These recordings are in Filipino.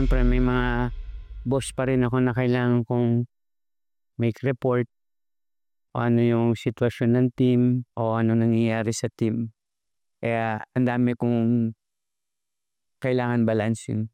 siyempre may mga boss pa rin ako na kailangan kong make report o ano yung sitwasyon ng team o ano nangyayari sa team. Kaya ang dami kong kailangan balansin.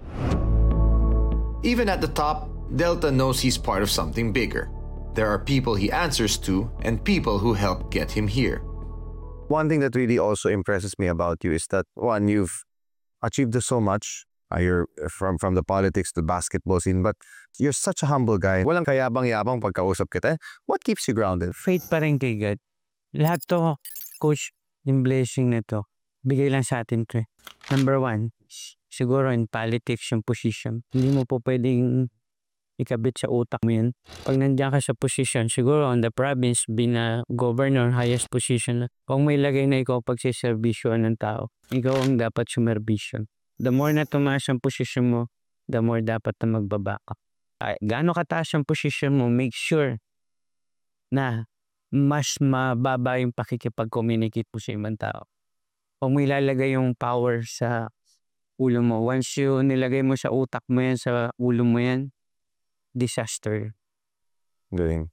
Even at the top, Delta knows he's part of something bigger. There are people he answers to and people who helped get him here. One thing that really also impresses me about you is that, one, you've achieved so much. You're from the politics to basketball scene, but you're such a humble guy. Walang kayabang-yabang pagkausap kita. What keeps you grounded? Faith pa rin kay God. Lahat to, coach, yung blessing na to, bigay lang sa atin to. Number one, siguro in politics yung position. Hindi mo po pwedeng ikabit sa utak mo yun. Pag nandiyan ka sa position, siguro on the province, being a governor, highest position. Kung may lagay na ikaw pagsiservisyon ng tao, ikaw ang dapat sumervisyon. The more na tumaas ang posisyon mo, the more dapat na magbaba ka. Gaano kataas ang posisyon mo, make sure na mas mababa yung pakikipag-communicate mo sa ibang tao. Kung mo ilalagay yung power sa ulo mo, once you nilagay mo sa utak mo yan, sa ulo mo yan, disaster. Galing.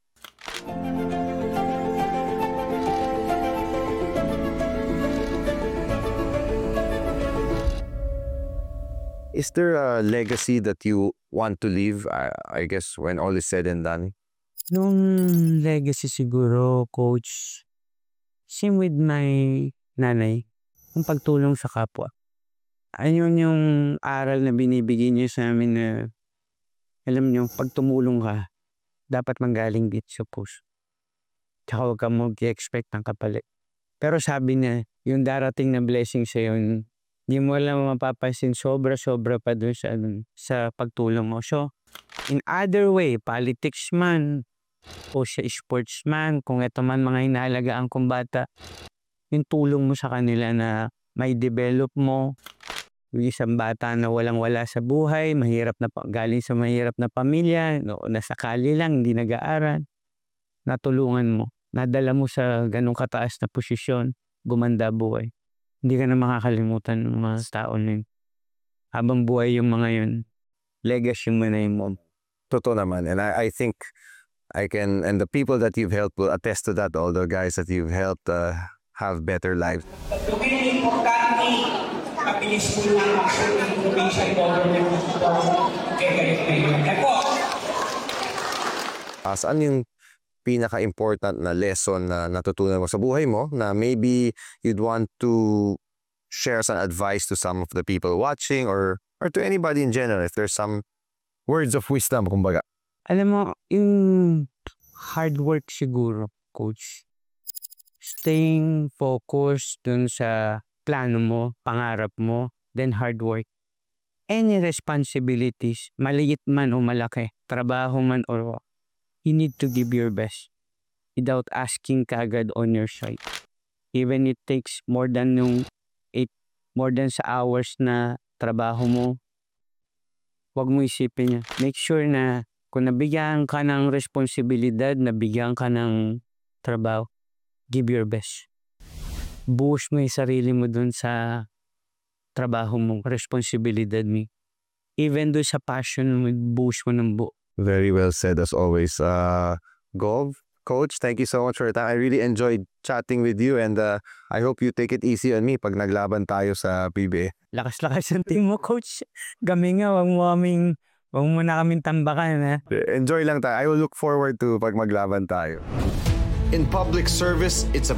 Is there a legacy that you want to leave, I guess, when all is said and done? Nung legacy siguro, coach, same with my nanay, yung pagtulong sa kapwa. Ayun yung aral na binibigay niyo sa amin na, alam niyo, pag tumulong ka, dapat manggaling dito sa puso. Tsaka huwag ka mag-expect ng kapalit. Pero sabi niya, yung darating na blessing sa yun, hindi mo lang mapapansin, sobra-sobra pa doon sa pagtulong mo. So, in other way, politics man, o sa sports man, kung ito man mga inalagaan kong bata, yung tulong mo sa kanila na may develop mo, yung isang bata na walang-wala sa buhay, mahirap na galing sa mahirap na pamilya, no, nasakali lang, hindi nag-aaral, natulungan mo, nadala mo sa ganong kataas na posisyon, gumanda buhay. Hindi ka na makakalimutan ng mga tao na yun. Habang buhay yung mga yun, legacy mo na yung mom. Totoo naman. And I think I can, and the people that you've helped will attest to that, all the guys that you've helped have better lives. Yung importante, mabilis mo lang ang provincial government dito kay Kalikay. Saan yung pinaka-important na lesson na natutunan mo sa buhay mo na maybe you'd want to share some advice to some of the people watching or to anybody in general if there's some words of wisdom, kumbaga? Alam mo, yung hard work siguro, coach. Staying focused dun sa plano mo, pangarap mo, then hard work. Any responsibilities, maliit man o malaki, trabaho man or you need to give your best without asking kagad on your side. Even it takes more than sa hours na trabaho mo, wag mo isipin niya. Make sure na kung nabigyan ka ng responsibilidad, nabigyan ka ng trabaho, give your best. Buhos mo yung sarili mo dun sa trabaho mo, responsibilidad mo. Even dun sa passion mo, buhos mo ng buo. Very well said as always. Gov, Coach, thank you so much for your time. I really enjoyed chatting with you and I hope you take it easy on me pag naglaban tayo sa PBA. Lakas-lakas ang team mo, Coach. Kami nga, wag mo na kaming tambakan, ha? Enjoy lang tayo. I will look forward to pag maglaban tayo. In public service, it's